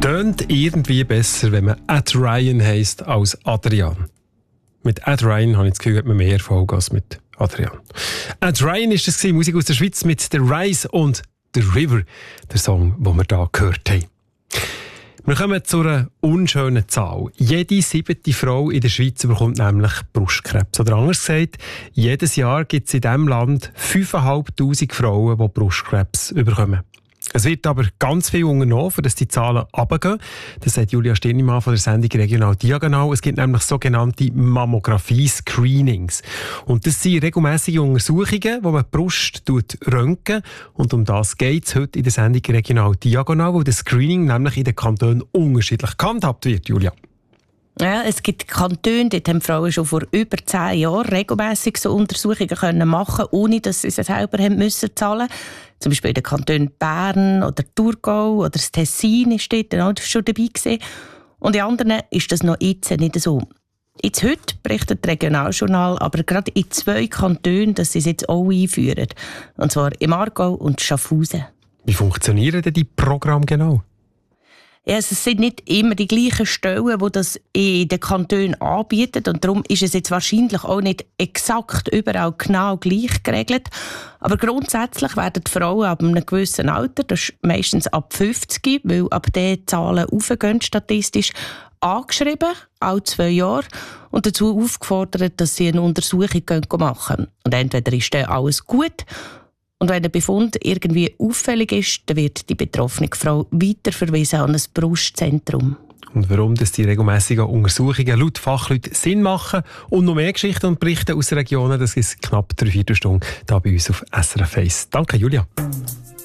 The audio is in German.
Tönt irgendwie besser, wenn man Ed Ryan heisst als Adrian. Mit Ed Ryan habe ich das Gefühl, hat man mehr Erfolg als mit Adrian. Ed Ryan war das, Musik aus der Schweiz mit «The Rise» und «The River», der Song, den wir hier gehört haben. Wir kommen zu einer unschönen Zahl. Jede 7. Frau in der Schweiz bekommt nämlich Brustkrebs. Oder anders gesagt, jedes Jahr gibt es in diesem Land 5'500 Frauen, die Brustkrebs bekommen. Es wird aber ganz viel unternommen, dass die Zahlen runtergehen. Das sagt Julia Stirnimann von der Sendung «Regional Diagonal». Es gibt nämlich sogenannte Mammographie-Screenings. Und das sind regelmässige Untersuchungen, wo man die Brust röntgen. Und um das geht es heute in der Sendung «Regional Diagonal», wo das Screening nämlich in den Kantonen unterschiedlich gehandhabt wird, Julia. Ja, es gibt Kantone, dort haben Frauen schon vor über 10 Jahren regelmässig so Untersuchungen machen können, ohne dass sie selber haben müssen zahlen. Zum Beispiel in den Kantonen Bern oder Thurgau oder das Tessin ist dort auch schon dabei gewesen. Und in anderen ist das noch jetzt nicht so. Jetzt heute berichtet das Regionaljournal aber gerade in 2 Kantonen, dass sie es jetzt auch einführen. Und zwar im Aargau und Schaffhausen. Wie funktionieren denn die Programme genau? Ja, es sind nicht immer die gleichen Stellen, die das in den Kantonen anbieten. Und darum ist es jetzt wahrscheinlich auch nicht exakt überall genau gleich geregelt. Aber grundsätzlich werden die Frauen ab einem gewissen Alter, das ist meistens ab 50, weil ab diesen Zahlen raufgehen statistisch, angeschrieben, alle 2 Jahre, und dazu aufgefordert, dass sie eine Untersuchung machen. Und entweder ist dann alles gut, und wenn der Befund irgendwie auffällig ist, dann wird die betroffene Frau weiterverwiesen an ein Brustzentrum. Und warum das die regelmässigen Untersuchungen laut Fachleuten Sinn machen und noch mehr Geschichten und Berichte aus den Regionen, das ist knapp 3/4 Stunde hier bei uns auf SRF 1. Danke, Julia.